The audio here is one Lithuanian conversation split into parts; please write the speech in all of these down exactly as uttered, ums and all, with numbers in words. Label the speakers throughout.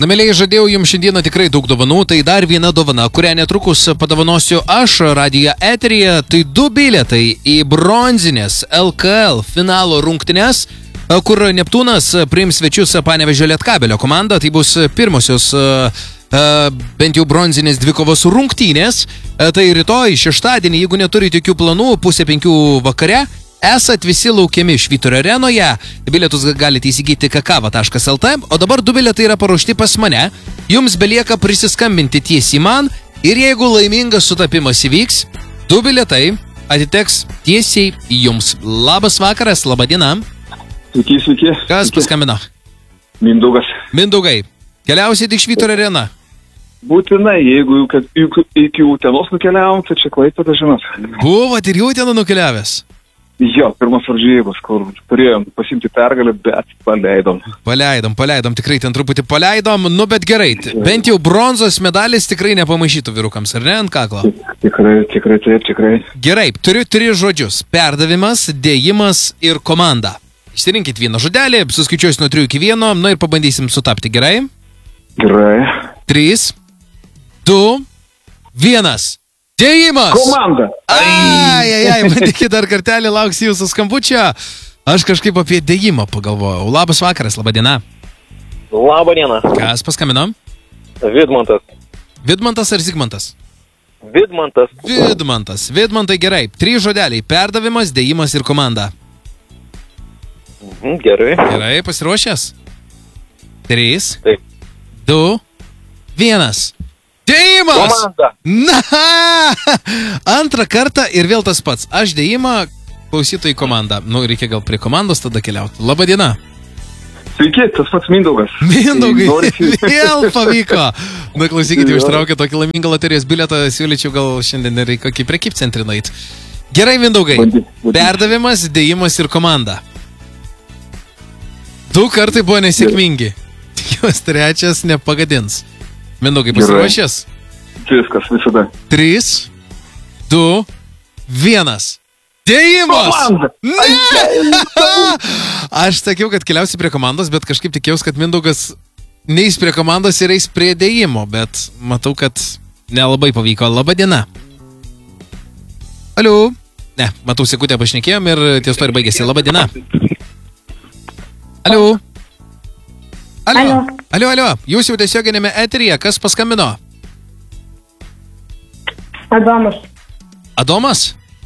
Speaker 1: Na, mėlyje, žadėjau jums šiandieną tikrai daug dovanų, tai dar viena dovana, kurią netrukus padovanosiu aš radijo eteryje, tai du bilietai į bronzinės L K L finalo rungtynes, kur Neptūnas priims svečius Panevėžio Lietkabelio komandą, tai bus pirmosios bent jau bronzinės dvikovos rungtynės, tai rytoj šeštadienį, jeigu neturite jokių planų, pusė penkių vakare, esat visi laukiami Švyturio arenoje, bilietus galite įsigyti kakava taškas el te, o dabar du bilietai yra paruošti pas mane, jums belieka prisiskambinti tiesiai man ir jeigu laimingas sutapimas įvyks, du bilietai atiteks tiesiai jums. Labas vakaras, laba diena.
Speaker 2: Sveiki, sveiki.
Speaker 1: Kas paskambino?
Speaker 2: Mindaugas.
Speaker 1: Mindaugai, keliausit į Švyturio areną?
Speaker 2: Būtinai, jeigu iki Utenos nukeliavom, tai čia Klaipėda, žinot.
Speaker 1: Buvot ir į Uteną nukeliavęs?
Speaker 2: Jo, pirmas varžybos, kur turėjom pasimti pergalę, bet paleidom.
Speaker 1: Paleidom, paleidom, tikrai ten truputį paleidom, nu bet gerai, bent jau bronzos medalis tikrai nepamaišytų vyrukams, ar ne, ant kaklo?
Speaker 2: Tikrai, tikrai, taip, tikrai.
Speaker 1: Gerai, turiu tris žodžius, perdavimas, dėjimas ir komanda. Išsirinkit vieną žodelį, suskaičiuosiu nuo trijų iki vieno, nu ir pabandysim sutapti, gerai?
Speaker 2: Gerai.
Speaker 1: Trys, du, vienas. Dėjimas!
Speaker 2: Komanda!
Speaker 1: Ai, ai, ai, man tik dar kartelį lauks jūsų skambučio. Aš kažkaip apie dėjimą pagalvojau. Labas vakaras, laba diena.
Speaker 3: Labą dieną.
Speaker 1: Kas paskambino?
Speaker 3: Vidmantas.
Speaker 1: Vidmantas ar Zigmantas?
Speaker 3: Vidmantas.
Speaker 1: Vidmantas. Vidmantai, gerai. Trys žodeliai. Perdavimas, dėjimas ir komanda.
Speaker 3: Mhm, gerai.
Speaker 1: Gerai, pasiruošęs? Trys.
Speaker 3: Taip.
Speaker 1: Du. Vienas. Dėjimas!
Speaker 3: Komanda!
Speaker 1: Na! Antrą kartą ir vėl tas pats. Aš dėjimą, klausytojai komanda. Nu, reikia gal prie komandos tada keliauti. Labą dieną.
Speaker 2: Sveiki, tas pats Mindaugas.
Speaker 1: Mindaugai, vėl pavyko. Na, klausykite, ištraukė tokį laimingą loterijos bilietą, siūlyčiau gal šiandien ir į kokį prekybcentrį nueit. Gerai, Mindaugai. Perdavimas, dėjimas ir komanda. Du kartai buvo nesėkmingi. Tikiuosi, trečias nepagadins. Mindaugai, pasiruošęs?
Speaker 2: Viskas, visada.
Speaker 1: Trys, du, vienas. Dėjimas!
Speaker 2: Komanda!
Speaker 1: Ne! Aš sakiau, kad keliausi prie komandos, bet kažkaip tikėjausi, kad Mindaugas neis prie komandos ir eis prie dėjimo, bet matau, kad nelabai pavyko. Labą dieną. Aliu. Ne, matau, sekutę pašnekėjom ir ties to ir baigėsi. Labą dieną. Aliu. Alio, alio, alio, jūs jau tiesioginėme eteryje, kas paskambino?
Speaker 4: Adomas.
Speaker 1: Adomas?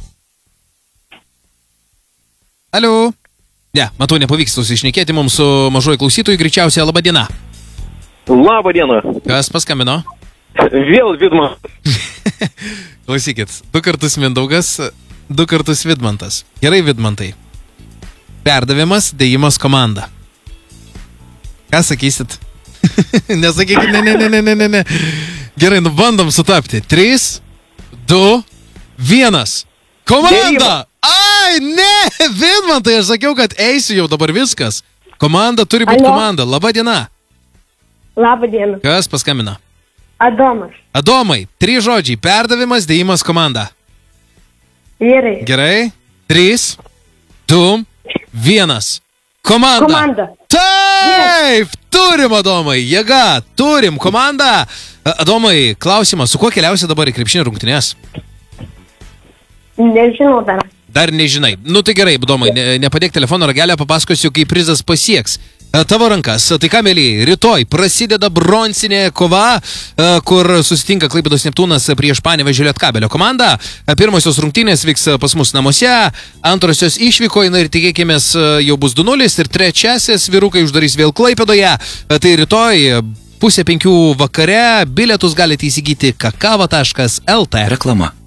Speaker 1: Alio? Ne, matau, nepavyks susišnekėti mums su mažoju klausytoju, greičiausiai labą dieną.
Speaker 3: Labą dieną.
Speaker 1: Kas paskambino?
Speaker 3: Vėl Vidmantas.
Speaker 1: Klausykit, du kartus Mindaugas, du kartus Vidmantas. Gerai, Vidmantai. Perdavimas, dėjimas, komanda. Ką sakysit? Nesakykit, ne, ne, ne, ne, ne, ne, ne. Gerai, nu bandom sutapti. Trys, du, vienas. Komanda! Ai, ne, Vidmantai, aš sakiau, kad eisiu jau dabar viskas. Komanda turi būti komanda. Labą dieną.
Speaker 4: Labą dieną.
Speaker 1: Kas paskambina?
Speaker 4: Adomas.
Speaker 1: Adomai, trys žodžiai. Perdavimas, dėjimas, komanda.
Speaker 4: Gerai.
Speaker 1: Gerai. Trys, du, vienas. Komanda.
Speaker 4: Komanda.
Speaker 1: Taip, turim, Adomai, jėga, turim komandą. Adomai, klausimas, su kuo keliausi dabar į krepšinio rungtynės?
Speaker 4: Nežinau dar.
Speaker 1: Dar nežinai. Nu tai gerai, Adomai, ne, nepadėk telefono ragelę, papasakosiu, kai prizas pasieks tavo rankas. Tai ką, mėlyje, rytoj prasideda bronzinė kova, kur susitinka Klaipėdos Neptūnas prieš Panevėžio Lietkabelio komandą. Pirmosios rungtynės vyks pas mus namuose, antrosios išvykoje, na ir tikėkimės jau bus du nulis ir trečiasis vyrukai uždarys vėl Klaipėdoje. Tai rytoj pusė penkių vakare bilietus galite įsigyti kakava taškas el te.
Speaker 5: Reklama.